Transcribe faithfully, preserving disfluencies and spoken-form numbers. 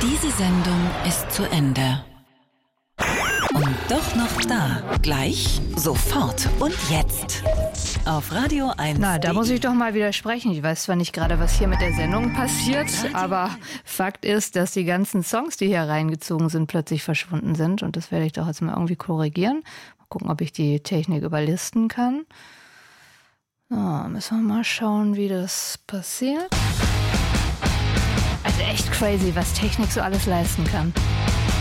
Diese Sendung ist zu Ende. Und doch noch da. Gleich, sofort und jetzt. Auf Radio eins. Na, da muss ich doch mal widersprechen. Ich weiß zwar nicht gerade, was hier mit der Sendung passiert, aber Fakt ist, dass die ganzen Songs, die hier reingezogen sind, plötzlich verschwunden sind. Und das werde ich doch jetzt mal irgendwie korrigieren. Mal gucken, ob ich die Technik überlisten kann. So, müssen wir mal schauen, wie das passiert. Also echt crazy, was Technik so alles leisten kann.